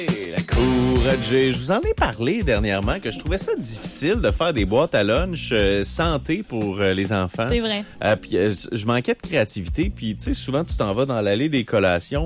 La cour, je vous en ai parlé dernièrement que je trouvais ça difficile de faire des boîtes à lunch santé pour les enfants. C'est vrai. Puis je manquais de créativité. Puis tu sais, souvent tu t'en vas dans l'allée des collations.